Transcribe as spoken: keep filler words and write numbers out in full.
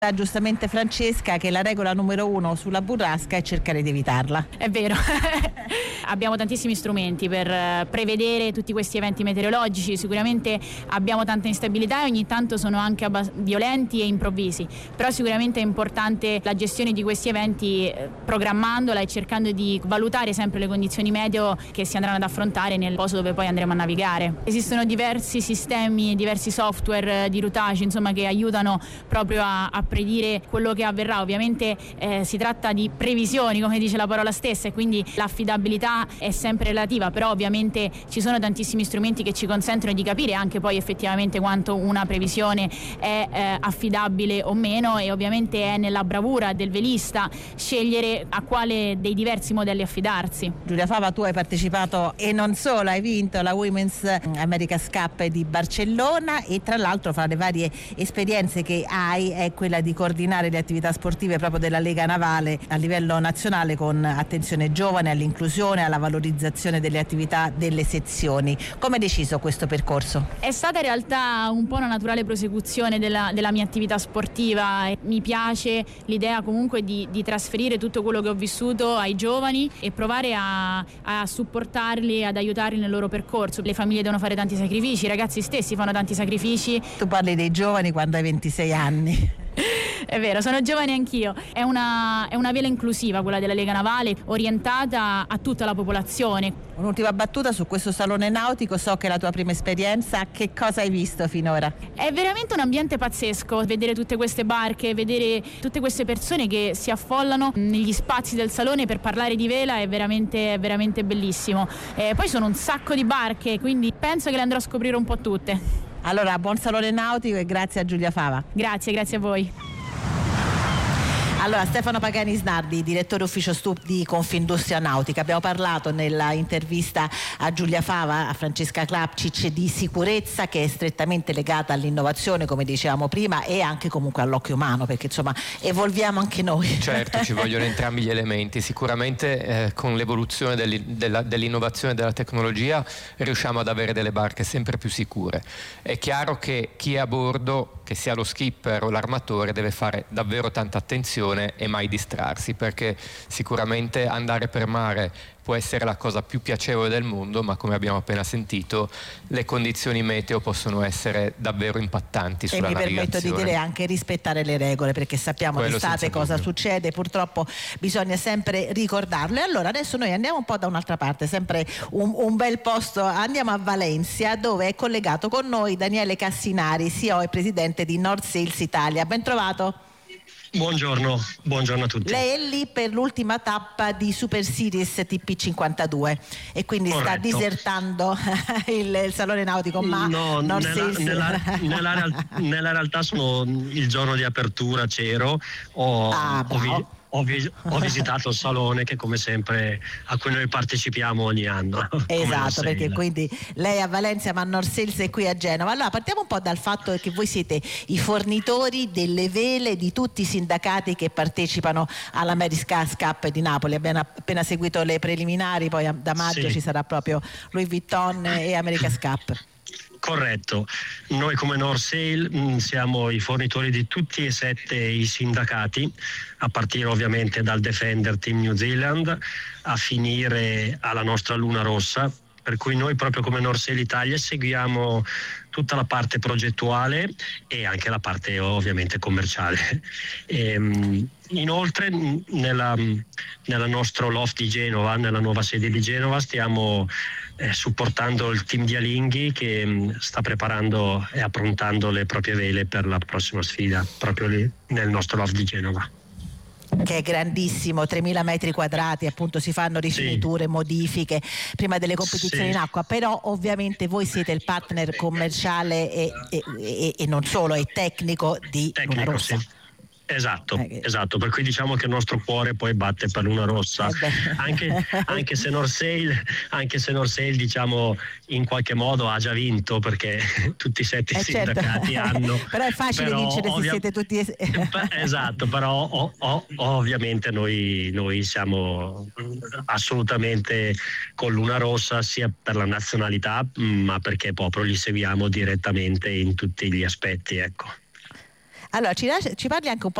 Giustamente Francesca, che la regola numero uno sulla burrasca è cercare di evitarla. È vero. Abbiamo tantissimi strumenti per prevedere tutti questi eventi meteorologici. Sicuramente abbiamo tanta instabilità e ogni tanto sono anche abbas- violenti e improvvisi, però sicuramente è importante la gestione di questi eventi eh, programmandola e cercando di valutare sempre le condizioni meteo che si andranno ad affrontare nel posto dove poi andremo a navigare. Esistono diversi sistemi, diversi software eh, di routage, insomma, che aiutano proprio a, a predire quello che avverrà. Ovviamente eh, si tratta di previsioni, come dice la parola stessa, e quindi l'affidabilità è sempre relativa, però ovviamente ci sono tantissimi strumenti che ci consentono di capire anche poi effettivamente quanto una previsione è eh, affidabile o meno, e ovviamente è nella bravura del velista scegliere a quale dei diversi modelli affidarsi. Giulia Fava, tu hai partecipato e non solo, hai vinto la Women's America's Cup di Barcellona, e tra l'altro fra le varie esperienze che hai è quella di coordinare le attività sportive proprio della Lega Navale a livello nazionale, con attenzione giovane, all'inclusione, alla valorizzazione delle attività delle sezioni. Come hai deciso questo percorso? È stata in realtà un po' una naturale prosecuzione della, della mia attività sportiva. Mi piace l'idea comunque di, di trasferire tutto quello che ho vissuto ai giovani e provare a, a supportarli, ad aiutarli nel loro percorso. Le famiglie devono fare tanti sacrifici, i ragazzi stessi fanno tanti sacrifici. Tu parli dei giovani quando hai ventisei anni. È vero, sono giovane anch'io. È una, è una vela inclusiva quella della Lega Navale, orientata a tutta la popolazione. Un'ultima battuta su questo salone nautico, so che è la tua prima esperienza, che cosa hai visto finora? È veramente un ambiente pazzesco, vedere tutte queste barche, vedere tutte queste persone che si affollano negli spazi del salone per parlare di vela, è veramente, veramente bellissimo. E poi sono un sacco di barche, quindi penso che le andrò a scoprire un po' tutte. Allora, buon salone nautico e grazie a Giulia Fava. Grazie, grazie a voi. Allora, Stefano Pagani Snardi, direttore ufficio Stup di Confindustria Nautica. Abbiamo parlato nella intervista a Giulia Fava, a Francesca Klapčić, di sicurezza, che è strettamente legata all'innovazione, come dicevamo prima, e anche comunque all'occhio umano, perché insomma evolviamo anche noi. Certo, ci vogliono entrambi gli elementi. Sicuramente eh, con l'evoluzione della, dell'innovazione e della tecnologia riusciamo ad avere delle barche sempre più sicure. È chiaro che chi è a bordo, che sia lo skipper o l'armatore, deve fare davvero tanta attenzione e mai distrarsi, perché sicuramente andare per mare può essere la cosa più piacevole del mondo, ma come abbiamo appena sentito le condizioni meteo possono essere davvero impattanti sulla navigazione. E mi permetto di dire anche rispettare le regole, perché sappiamo Quello d'estate cosa dubbio. succede, purtroppo bisogna sempre ricordarlo. E allora adesso noi andiamo un po' da un'altra parte, sempre un, un bel posto, andiamo a Valencia, dove è collegato con noi Daniele Cassinari, C E O e presidente di North Sails Italia. Ben trovato. Buongiorno, buongiorno a tutti. Lei è lì per l'ultima tappa di Super Series T P cinquantadue e quindi Corretto. sta disertando il, il salone nautico, ma no, North nella, Sails... nella, nella, real, nella realtà sono il giorno di apertura, c'ero, ho, ah, ho, vi, ho, vi, ho visitato il salone, che come sempre a cui noi partecipiamo ogni anno. Esatto, perché quindi lei a Valencia, ma North Sails è qui a Genova. Allora partiamo un po' dal fatto che voi siete i fornitori delle vele di tutti i sindacati che partecipano all'Americas Cup di Napoli. Abbiamo appena seguito le preliminari, poi da maggio sì. ci sarà proprio Louis Vuitton e America's Cup. Corretto, noi come North Sail mh, siamo i fornitori di tutti e sette i sindacati, a partire ovviamente dal Defender Team New Zealand a finire alla nostra Luna Rossa, per cui noi proprio come North Sail Italia seguiamo tutta la parte progettuale e anche la parte ovviamente commerciale. E, mh, inoltre nella, nella nostro loft di Genova, nella nuova sede di Genova, stiamo eh, supportando il team di Alinghi, che mh, sta preparando e approntando le proprie vele per la prossima sfida proprio lì nel nostro loft di Genova, che è grandissimo, tremila metri quadrati, appunto si fanno rifiniture, sì. modifiche prima delle competizioni sì. in acqua, però ovviamente voi siete il partner commerciale e, e, e, e non solo, e tecnico di tecnico, Luna Rossa. Sì. Esatto, eh, esatto, per cui diciamo che il nostro cuore poi batte per Luna Rossa, eh anche, anche se North Sail, anche se North Sail diciamo in qualche modo ha già vinto, perché tutti i sette eh sindacati certo. hanno. Però è facile però, vincere ovvia- se siete tutti esatto, però o, o, ovviamente noi, noi siamo assolutamente con Luna Rossa, sia per la nazionalità, ma perché proprio li seguiamo direttamente in tutti gli aspetti, ecco. Allora ci, lasci- ci parli anche un po'